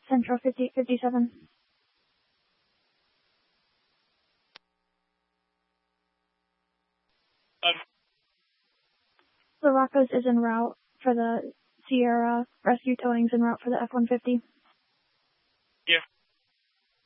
Central 5857. The Rockos is en route for the Sierra. Rescue towing's en route for the F-150. Yeah.